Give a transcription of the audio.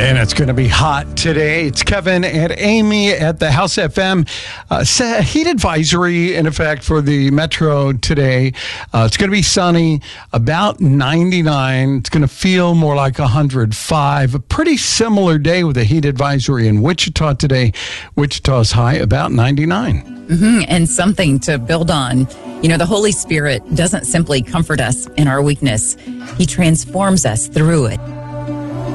And it's going to be hot today. It's Kevin and Amy at the House FM. Heat advisory in effect for the metro today. It's going to be sunny, about 99. It's going to feel more like 105. A pretty similar day with a heat advisory in Wichita today. Wichita's high about 99. And something to build on. You know, the Holy Spirit doesn't simply comfort us in our weakness. He transforms us through it.